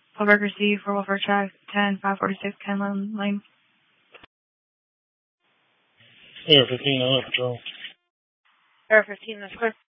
Hallburger C, 4 Welfare Track, 10, 546, Ken Lane. Air 15, on patrol. Air 15, that's clear.